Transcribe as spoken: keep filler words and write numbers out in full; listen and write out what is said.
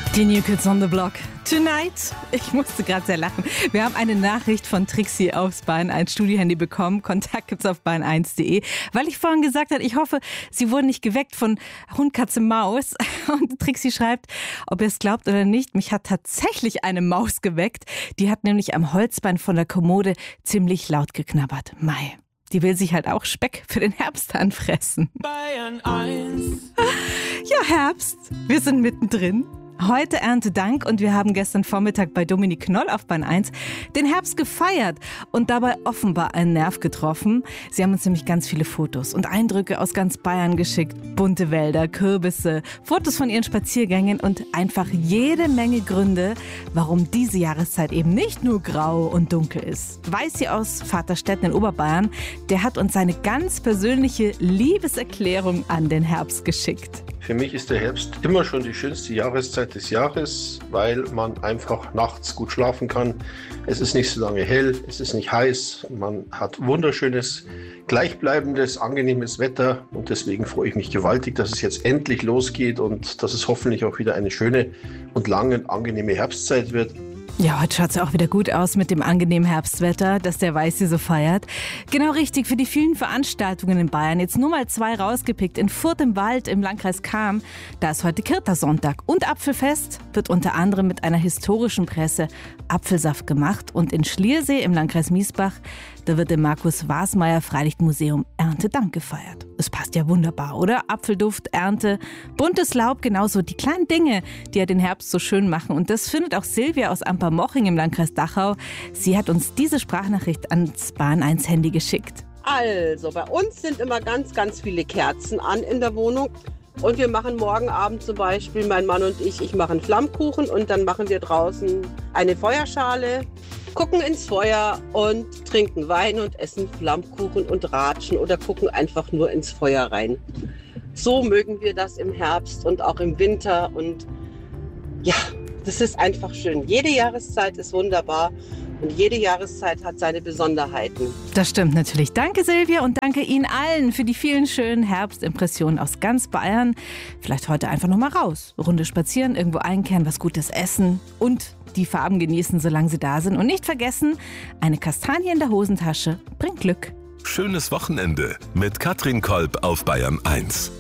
Die New Kids on the Block. Tonight. Ich musste gerade sehr lachen. Wir haben eine Nachricht von Trixie aufs Bayern eins Studiohandy bekommen. Kontakt gibt's auf bayern eins punkt de. Weil ich vorhin gesagt habe, ich hoffe, Sie wurden nicht geweckt von Hund, Katze, Maus. Und Trixie schreibt, ob ihr es glaubt oder nicht, mich hat tatsächlich eine Maus geweckt. Die hat nämlich am Holzbein von der Kommode ziemlich laut geknabbert. Mei. Die will sich halt auch Speck für den Herbst anfressen. Bayern eins. Ja, Herbst. Wir sind mittendrin. Heute Erntedank und wir haben gestern Vormittag bei Dominik Knoll auf Bayern eins den Herbst gefeiert und dabei offenbar einen Nerv getroffen. Sie haben uns nämlich ganz viele Fotos und Eindrücke aus ganz Bayern geschickt. Bunte Wälder, Kürbisse, Fotos von ihren Spaziergängen und einfach jede Menge Gründe, warum diese Jahreszeit eben nicht nur grau und dunkel ist. Weißi aus Vaterstetten in Oberbayern, der hat uns seine ganz persönliche Liebeserklärung an den Herbst geschickt. Für mich ist der Herbst immer schon die schönste Jahreszeit des Jahres, weil man einfach nachts gut schlafen kann. Es ist nicht so lange hell, es ist nicht heiß, man hat wunderschönes, gleichbleibendes, angenehmes Wetter und deswegen freue ich mich gewaltig, dass es jetzt endlich losgeht und dass es hoffentlich auch wieder eine schöne und lange, angenehme Herbstzeit wird. Ja, heute schaut es ja auch wieder gut aus mit dem angenehmen Herbstwetter, das der Weißi so feiert. Genau richtig, für die vielen Veranstaltungen in Bayern. Jetzt nur mal zwei rausgepickt. In Furth im Wald im Landkreis Cham, da ist heute Kirta-Sonntag. Und Apfelfest wird unter anderem mit einer historischen Presse Apfelsaft gemacht. Und in Schliersee im Landkreis Miesbach, da wird im Markus-Wasmeier-Freilichtmuseum Erntedank gefeiert. Es passt ja wunderbar, oder? Apfelduft, Ernte, buntes Laub, genauso die kleinen Dinge, die ja den Herbst so schön machen. Und das findet auch Silvia aus Ampermoching im Landkreis Dachau. Sie hat uns diese Sprachnachricht ans Bayern eins Handy geschickt. Also, bei uns sind immer ganz, ganz viele Kerzen an in der Wohnung. Und wir machen morgen Abend zum Beispiel, mein Mann und ich, ich mache einen Flammkuchen und dann machen wir draußen eine Feuerschale, gucken ins Feuer und trinken Wein und essen Flammkuchen und ratschen oder gucken einfach nur ins Feuer rein. So mögen wir das im Herbst und auch im Winter und ja, das ist einfach schön. Jede Jahreszeit ist wunderbar und jede Jahreszeit hat seine Besonderheiten. Das stimmt natürlich. Danke Silvia und danke Ihnen allen für die vielen schönen Herbstimpressionen aus ganz Bayern. Vielleicht heute einfach noch mal raus. Runde spazieren, irgendwo einkehren, was Gutes essen und die Farben genießen, solange sie da sind. Und nicht vergessen, eine Kastanie in der Hosentasche bringt Glück. Schönes Wochenende mit Katrin Kolb auf Bayern eins.